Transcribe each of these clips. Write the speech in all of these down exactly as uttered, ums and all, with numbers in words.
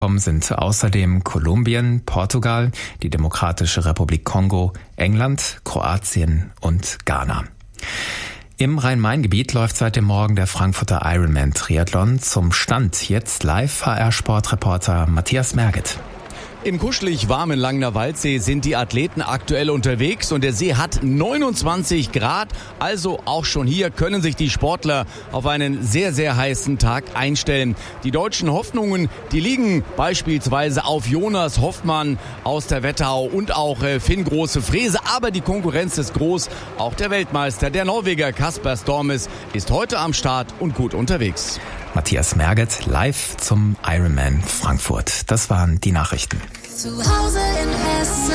sind außerdem Kolumbien, Portugal, die Demokratische Republik Kongo, England, Kroatien und Ghana. Im Rhein-Main-Gebiet läuft seit dem Morgen der Frankfurter Ironman-Triathlon. Zum Stand jetzt live H R-Sportreporter Matthias Merget. Im kuschelig warmen Langner Waldsee sind die Athleten aktuell unterwegs und der See hat neunundzwanzig Grad. Also auch schon hier können sich die Sportler auf einen sehr, sehr heißen Tag einstellen. Die deutschen Hoffnungen, die liegen beispielsweise auf Jonas Hoffmann aus der Wetterau und auch äh, Finn Große-Frese. Aber die Konkurrenz ist groß. Auch der Weltmeister, der Norweger Kasper Stormes, ist heute am Start und gut unterwegs. Matthias Merget live zum Ironman Frankfurt. Das waren die Nachrichten. Zu Hause in Hessen.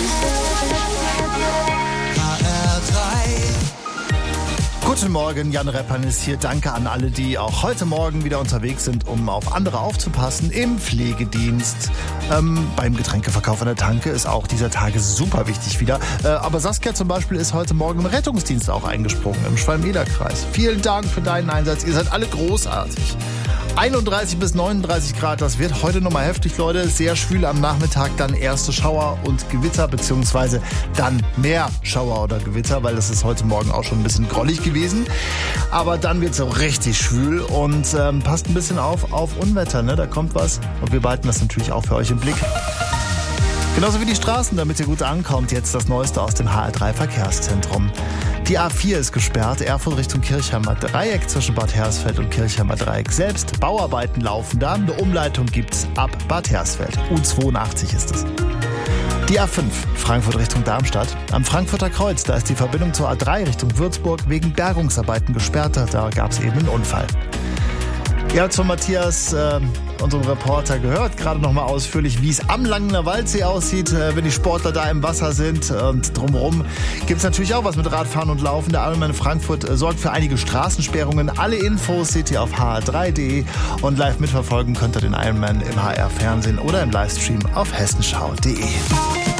H R drei. Guten Morgen, Jan Reppan ist hier. Danke an alle, die auch heute Morgen wieder unterwegs sind, um auf andere aufzupassen. Im Pflegedienst, ähm, beim Getränkeverkauf an der Tanke ist auch dieser Tage super wichtig wieder. Äh, aber Saskia zum Beispiel ist heute Morgen im Rettungsdienst auch eingesprungen, im Schwalm-Eder-Kreis. Vielen Dank für deinen Einsatz. Ihr seid alle großartig. einunddreißig bis neununddreißig Grad, das wird heute nochmal heftig, Leute. Sehr schwül am Nachmittag, dann erste Schauer und Gewitter, beziehungsweise dann mehr Schauer oder Gewitter, weil das ist heute Morgen auch schon ein bisschen grollig gewesen. Aber dann wird es auch richtig schwül und ähm, passt ein bisschen auf auf Unwetter, ne? Da kommt was und wir behalten das natürlich auch für euch im Blick. Genauso wie die Straßen, damit ihr gut ankommt. Jetzt das Neueste aus dem H R drei Verkehrszentrum. Die A vier ist gesperrt, Erfurt Richtung Kirchheimer Dreieck zwischen Bad Hersfeld und Kirchheimer Dreieck selbst. Bauarbeiten laufen da, eine Umleitung gibt's ab Bad Hersfeld. U zweiundachtzig ist es. Die A fünf, Frankfurt Richtung Darmstadt. Am Frankfurter Kreuz, da ist die Verbindung zur A drei Richtung Würzburg wegen Bergungsarbeiten gesperrt. Da gab's eben einen Unfall. Ihr habt von Matthias, äh, unserem Reporter, gehört, gerade nochmal ausführlich, wie es am Langner Waldsee aussieht, äh, wenn die Sportler da im Wasser sind. Und drumherum gibt es natürlich auch was mit Radfahren und Laufen. Der Ironman Frankfurt äh, sorgt für einige Straßensperrungen. Alle Infos seht ihr auf h r drei punkt d e und live mitverfolgen könnt ihr den Ironman im H R-Fernsehen oder im Livestream auf hessenschau punkt d e.